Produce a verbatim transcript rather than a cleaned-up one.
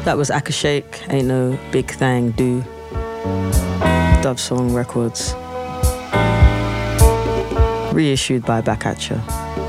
That was Akashake, Ain't No Big Thang Do, Dove Song Records, reissued by Back At Ya.